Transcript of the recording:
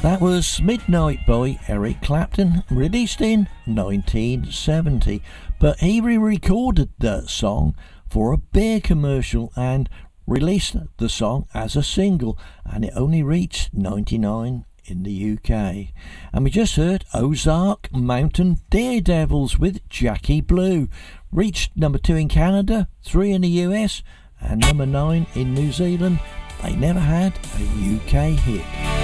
That was Midnight by Eric Clapton, released in 1970, but he re-recorded that song for a beer commercial and released the song as a single, and it only reached 99 in the UK. And we just heard Ozark Mountain Daredevils with Jackie Blue, reached number 2 in Canada, 3 in the US, and number 9 in New Zealand. They never had a UK hit.